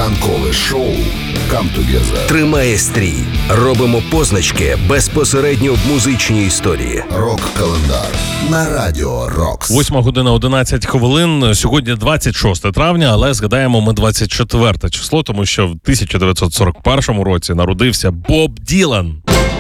Ранкове шоу «Come Together» тримає стрій. Робимо позначки безпосередньо в музичній історії. Рок-календар на Радіо Рокс. 8:11. Сьогодні 26 травня, але згадаємо ми 24 число, тому що в 1941 році народився Боб Ділан.